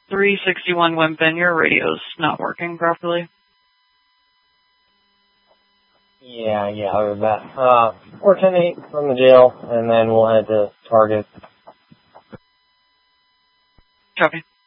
361 Wimpin, your radio's not working properly. Yeah, I heard that. 410-8 from the jail, and then we'll head to Target. Copy.